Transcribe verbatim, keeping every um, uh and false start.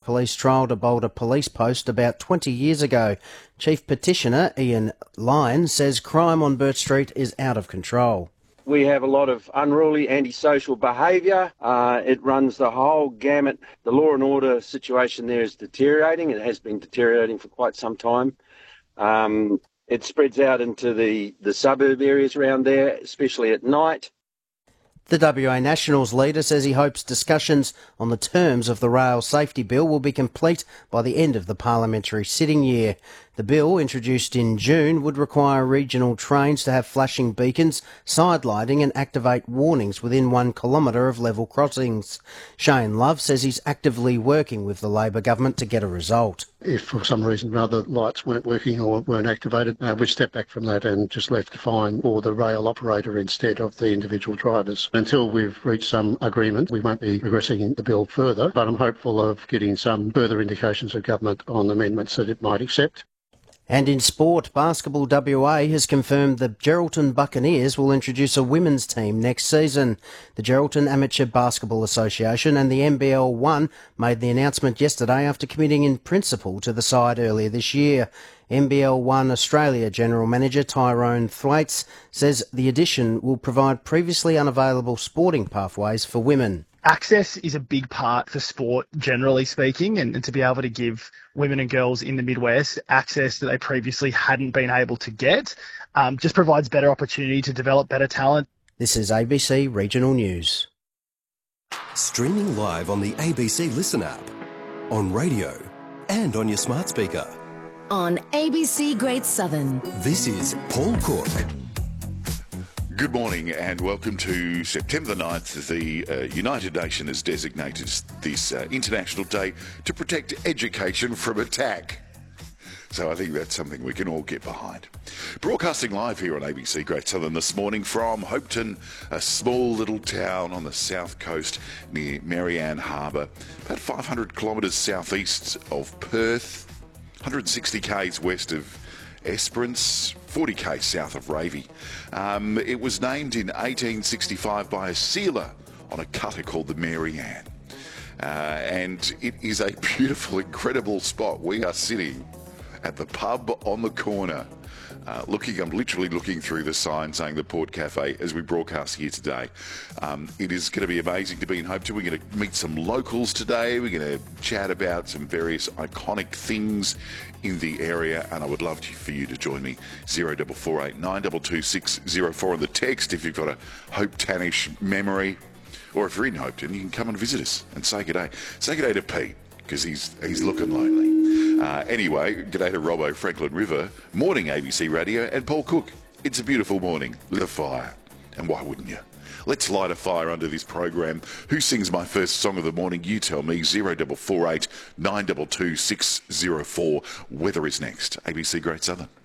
Police trialled a Boulder police post about twenty years ago. Chief Petitioner Ian Lyon says crime on Burt Street is out of control. We have a lot of unruly antisocial behaviour. Uh, it runs the whole gamut. The law and order situation there is deteriorating. It has been deteriorating for quite some time. Um, it spreads out into the, the suburb areas around there, especially at night. The W A Nationals leader says he hopes discussions on the terms of the rail safety bill will be complete by the end of the parliamentary sitting year. The bill, introduced in June, would require regional trains to have flashing beacons, side lighting and activate warnings within one kilometre of level crossings. Shane Love says he's actively working with the Labor government to get a result. If for some reason or other lights weren't working or weren't activated, uh, we stepped back from that and just left the fine or the rail operator instead of the individual drivers. Until we've reached some agreement, we won't be progressing the bill further, but I'm hopeful of getting some further indications of government on amendments that it might accept. And in sport, Basketball W A has confirmed the Geraldton Buccaneers will introduce a women's team next season. The Geraldton Amateur Basketball Association and the N B L one made the announcement yesterday after committing in principle to the side earlier this year. N B L one Australia General Manager Tyrone Thwaites says the addition will provide previously unavailable sporting pathways for women. Access is a big part for sport, generally speaking, and, and to be able to give women and girls in the Midwest access that they previously hadn't been able to get um, just provides better opportunity to develop better talent. This is A B C Regional News. Streaming live on the A B C Listen app, on radio and on your smart speaker. On A B C Great Southern. This is Paul Cook. Good morning and welcome to September the ninth. The uh, United Nations has designated this uh, International Day to protect education from attack. So I think that's something we can all get behind. Broadcasting live here on A B C Great Southern this morning from Hopeton, a small little town on the south coast near Marianne Harbour, about five hundred kilometres southeast of Perth, one hundred sixty k's west of Esperance, forty k's south of Ravy. Um, it was named in eighteen sixty-five by a sealer on a cutter called the Marianne. Uh, and it is a beautiful, incredible spot. We are sitting at the pub on the corner, uh, looking, I'm literally looking through the sign saying the Port Cafe as we broadcast here today. Um, it is going to be amazing to be in Hopeton. We're going to meet some locals today. We're going to chat about some various iconic things in the area, and I would love to, for you to join me. zero four four eight nine two two six zero four on the text if you've got a Hopetanish memory, or if you're in Hopeton, you can come and visit us and say good day. Say good day to Pete, because he's he's looking lonely. Uh, anyway, good day to Robbo, Franklin River, morning A B C Radio, and Paul Cook. It's a beautiful morning. Lit a fire, and why wouldn't you? Let's light a fire under this program. Who sings my first song of the morning? You tell me. zero four four eight nine two two six zero four. Weather is next. A B C Great Southern.